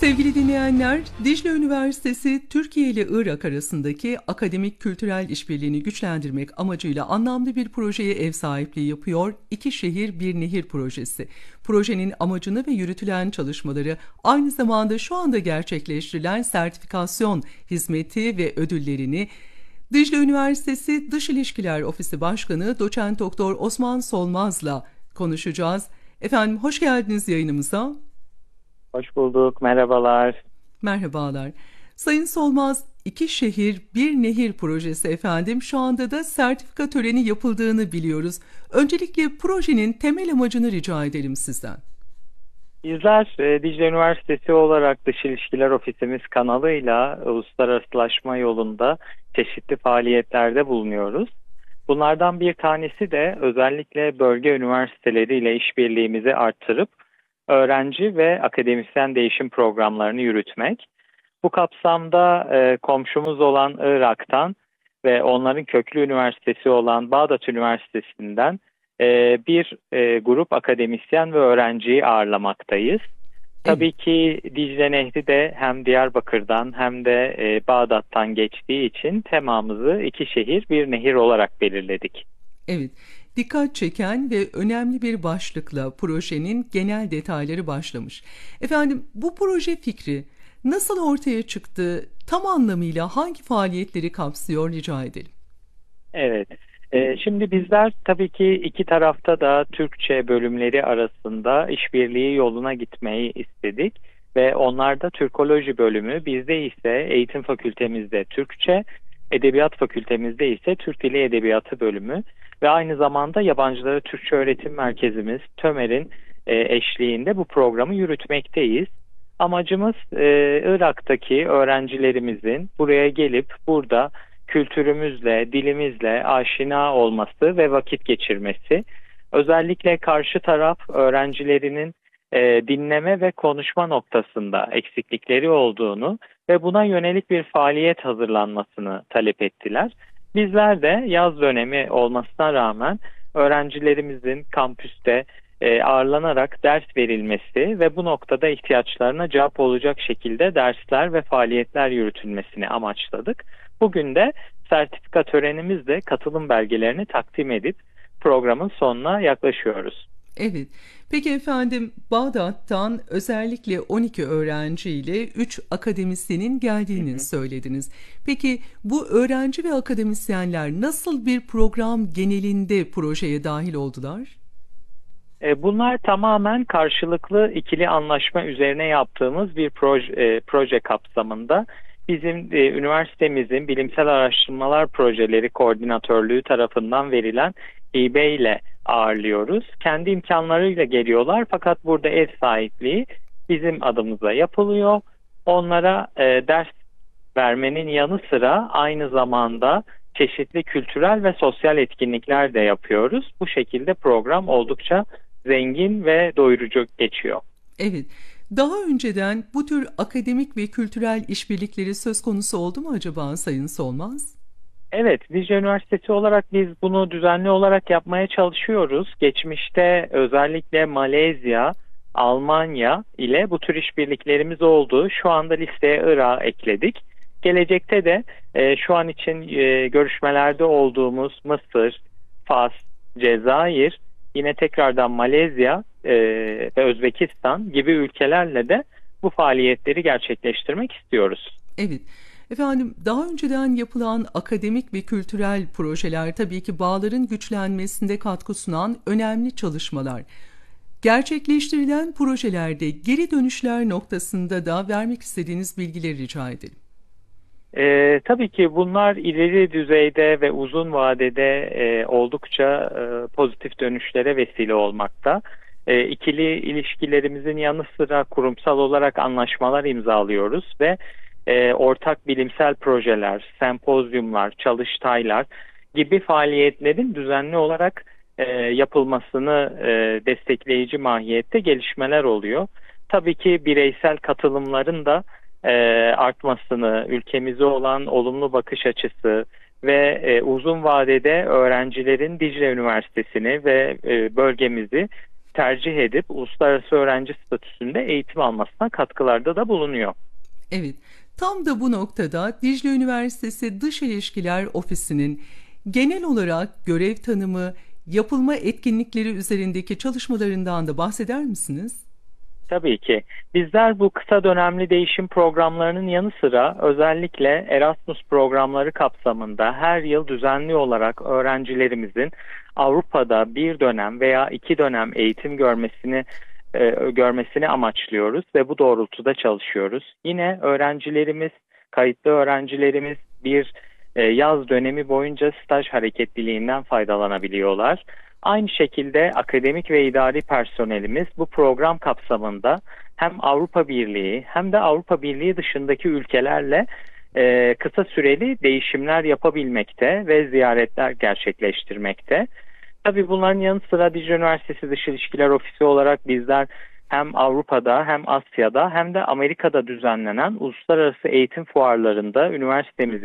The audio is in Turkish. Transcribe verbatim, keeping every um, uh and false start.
Sevgili dinleyenler, Dicle Üniversitesi Türkiye ile Irak arasındaki akademik kültürel işbirliğini güçlendirmek amacıyla anlamlı bir projeye ev sahipliği yapıyor. İki Şehir Bir Nehir projesi. Projenin amacını ve yürütülen çalışmaları aynı zamanda şu anda gerçekleştirilen sertifikasyon hizmeti ve ödüllerini Dicle Üniversitesi Dış İlişkiler Ofisi Başkanı Doçent Doktor Osman Solmaz'la konuşacağız. Efendim hoş geldiniz yayınımıza. Hoş bulduk, merhabalar. Merhabalar. Sayın Solmaz, İki Şehir Bir Nehir projesi efendim şu anda da sertifika töreni yapıldığını biliyoruz. Öncelikle projenin temel amacını rica edelim sizden. Bizler e, Dicle Üniversitesi olarak Dış İlişkiler Ofisimiz kanalıyla uluslararasılaşma yolunda çeşitli faaliyetlerde bulunuyoruz. Bunlardan bir tanesi de özellikle bölge üniversiteleriyle işbirliğimizi arttırıp öğrenci ve akademisyen değişim programlarını yürütmek. Bu kapsamda e, komşumuz olan Irak'tan ve onların köklü üniversitesi olan Bağdat Üniversitesi'nden e, bir e, grup akademisyen ve öğrenciyi ağırlamaktayız. Tabii ki Dicle Nehri de hem Diyarbakır'dan hem de e, Bağdat'tan geçtiği için temamızı iki şehir bir nehir olarak belirledik. Evet. Dikkat çeken ve önemli bir başlıkla projenin genel detayları başlamış. Efendim bu proje fikri nasıl ortaya çıktı? Tam anlamıyla hangi faaliyetleri kapsıyor rica edelim. Evet. Ee, şimdi bizler tabii ki iki tarafta da Türkçe bölümleri arasında işbirliği yoluna gitmeyi istedik. Ve onlarda Türkoloji bölümü, bizde ise eğitim fakültemizde Türkçe, Edebiyat fakültemizde ise Türk Dili Edebiyatı bölümü. Ve aynı zamanda Yabancılara Türkçe Öğretim Merkezimiz TÖMER'in e, eşliğinde bu programı yürütmekteyiz. Amacımız e, Irak'taki öğrencilerimizin buraya gelip burada kültürümüzle, dilimizle aşina olması ve vakit geçirmesi. Özellikle karşı taraf öğrencilerinin e, dinleme ve konuşma noktasında eksiklikleri olduğunu ve buna yönelik bir faaliyet hazırlanmasını talep ettiler. Bizler de yaz dönemi olmasına rağmen öğrencilerimizin kampüste e, ağırlanarak ders verilmesi ve bu noktada ihtiyaçlarına cevap olacak şekilde dersler ve faaliyetler yürütülmesini amaçladık. Bugün de sertifika törenimizle katılım belgelerini takdim edip programın sonuna yaklaşıyoruz. Evet. Peki efendim Bağdat'tan özellikle on iki öğrenciyle üç akademisyenin geldiğini hı hı. söylediniz. Peki bu öğrenci ve akademisyenler nasıl bir program genelinde projeye dahil oldular? Bunlar tamamen karşılıklı ikili anlaşma üzerine yaptığımız bir proje, proje kapsamında. Bizim e, üniversitemizin bilimsel araştırmalar projeleri koordinatörlüğü tarafından verilen İBE ile ağırlıyoruz. Kendi imkanlarıyla geliyorlar fakat burada ev sahipliği bizim adımıza yapılıyor. Onlara e, ders vermenin yanı sıra aynı zamanda çeşitli kültürel ve sosyal etkinlikler de yapıyoruz. Bu şekilde program oldukça zengin ve doyurucu geçiyor. Evet. Daha önceden bu tür akademik ve kültürel işbirlikleri söz konusu oldu mu acaba Sayın Solmaz? Evet, Dicle Üniversitesi olarak biz bunu düzenli olarak yapmaya çalışıyoruz. Geçmişte özellikle Malezya, Almanya ile bu tür işbirliklerimiz oldu. Şu anda listeye Irak'ı ekledik. Gelecekte de e, şu an için e, görüşmelerde olduğumuz Mısır, Fas, Cezayir, yine tekrardan Malezya e, ve Özbekistan gibi ülkelerle de bu faaliyetleri gerçekleştirmek istiyoruz. Evet. Efendim daha önceden yapılan akademik ve kültürel projeler tabii ki bağların güçlenmesinde katkı sunan önemli çalışmalar. Gerçekleştirilen projelerde geri dönüşler noktasında da vermek istediğiniz bilgileri rica edelim. Ee, tabii ki bunlar ileri düzeyde ve uzun vadede e, oldukça e, pozitif dönüşlere vesile olmakta. E, ikili ilişkilerimizin yanı sıra kurumsal olarak anlaşmalar imzalıyoruz ve e, ortak bilimsel projeler, sempozyumlar, çalıştaylar gibi faaliyetlerin düzenli olarak e, yapılmasını e, destekleyici mahiyette gelişmeler oluyor. Tabii ki bireysel katılımların da e, artmasını, ülkemize olan olumlu bakış açısı ve e, uzun vadede öğrencilerin Dicle Üniversitesi'ni ve e, bölgemizi tercih edip uluslararası öğrenci statüsünde eğitim almasına katkılarda da bulunuyor. Evet, tam da bu noktada Dicle Üniversitesi Dış İlişkiler Ofisi'nin genel olarak görev tanımı, yapılma etkinlikleri üzerindeki çalışmalarından da bahseder misiniz? Tabii ki. Bizler bu kısa dönemli değişim programlarının yanı sıra özellikle Erasmus programları kapsamında her yıl düzenli olarak öğrencilerimizin Avrupa'da bir dönem veya iki dönem eğitim görmesini e, görmesini amaçlıyoruz ve bu doğrultuda çalışıyoruz. Yine öğrencilerimiz, kayıtlı öğrencilerimiz bir e, yaz dönemi boyunca staj hareketliliğinden faydalanabiliyorlar. Aynı şekilde akademik ve idari personelimiz bu program kapsamında hem Avrupa Birliği hem de Avrupa Birliği dışındaki ülkelerle e, kısa süreli değişimler yapabilmekte ve ziyaretler gerçekleştirmekte. Tabii bunların yanı sıra Dicle Üniversitesi Dış İlişkiler Ofisi olarak bizler hem Avrupa'da hem Asya'da hem de Amerika'da düzenlenen uluslararası eğitim fuarlarında üniversitemizin